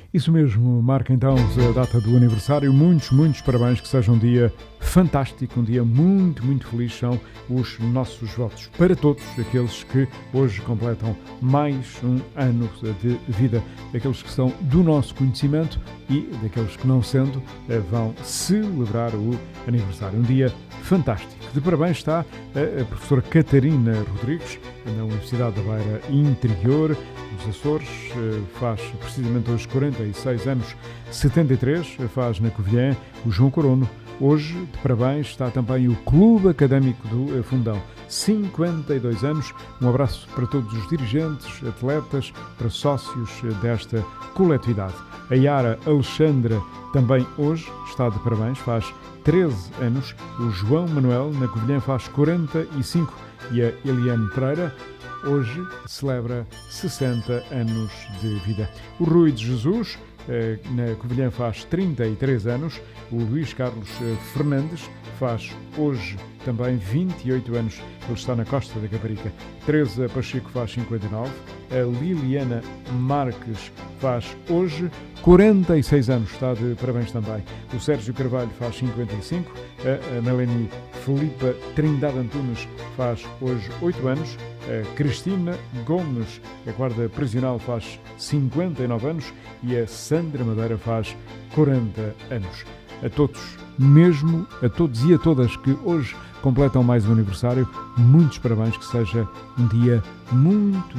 Isso mesmo, marca então a data do aniversário. Muitos parabéns, que seja um dia fantástico, um dia muito feliz. São os nossos votos para todos aqueles que hoje completam mais um ano de vida, aqueles que são do nosso conhecimento e daqueles que, não sendo, vão celebrar o aniversário. Um dia fantástico. De parabéns está a professora Catarina Rodrigues, na Universidade da Beira Interior, nos Açores. Faz precisamente hoje 46 anos, 73, faz na Covilhã o João Corono. Hoje, de parabéns, está também o Clube Académico do Fundão. 52 anos. Um abraço para todos os dirigentes, atletas, para sócios desta coletividade. A Yara Alexandra também hoje está de parabéns, faz 13 anos. O João Manuel, na Covilhã, faz 45 e a Eliane Pereira hoje celebra 60 anos de vida. O Rui de Jesus, na Covilhã, faz 33 anos. O Luís Carlos Fernandes faz hoje também 28 anos. Ele está na Costa da Caparica. Teresa Pacheco faz 59. A Liliana Marques faz hoje 46 anos. Está de parabéns também. O Sérgio Carvalho faz 55. A Melanie Filipa Trindade Antunes faz hoje 8 anos. A Cristina Gomes, a guarda prisional, faz 59 anos. E a Sandra Madeira faz 40 anos. A todos, mesmo a todos e a todas que hoje completam mais um aniversário, muitos parabéns, que seja um dia muito